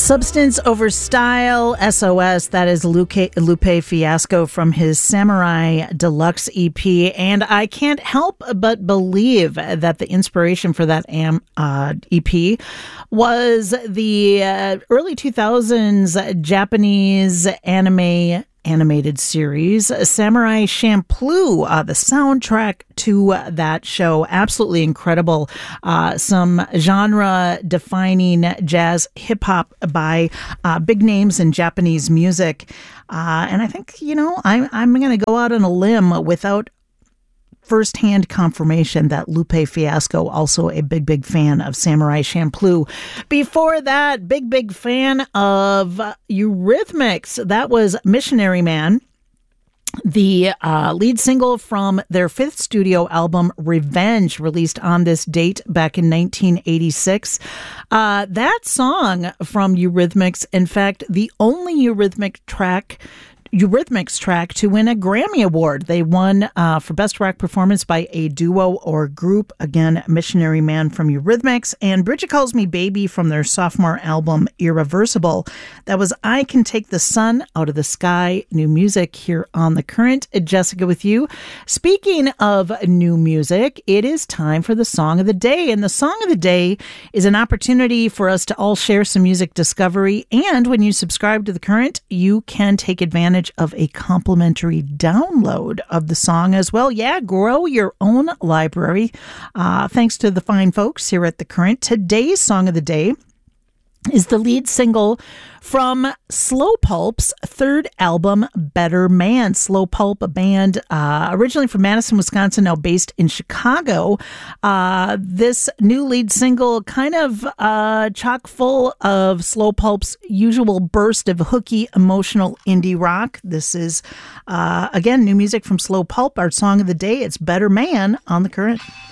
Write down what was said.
Substance Over Style, SOS. That is Lupe Fiasco from his Samurai Deluxe EP. And I can't help but believe that the inspiration for that EP was the early 2000s Japanese animated series, Samurai Champloo, the soundtrack to that show. Absolutely incredible. Some genre-defining jazz hip-hop by big names in Japanese music. And I think, I'm going to go out on a limb without first-hand confirmation that Lupe Fiasco, also a big fan of Samurai Champloo. Before that, big fan of Eurythmics. That was Missionary Man, the lead single from their fifth studio album, Revenge, released on this date back in 1986. That song from Eurythmics, in fact, the only Eurythmics track to win a Grammy Award. They won for Best Rock Performance by a Duo or Group. Again, Missionary Man from Eurythmics, and Bridget Calls Me Baby from their sophomore album, Irreversible. That was I Can Take the Sun Out of the Sky. New music here on The Current. Jessica with you. Speaking of new music, it is time for the Song of the Day. And the Song of the Day is an opportunity for us to all share some music discovery. And when you subscribe to The Current, you can take advantage of a complimentary download of the song as well. Yeah, grow your own library. Thanks to the fine folks here at The Current. Today's Song of the Day is the lead single from Slow Pulp's third album, Better Man. Slow Pulp, a band originally from Madison, Wisconsin, now based in Chicago. This new lead single kind of chock full of Slow Pulp's usual burst of hooky, emotional indie rock. This is, again, new music from Slow Pulp. Our Song of the Day, it's Better Man on The Current.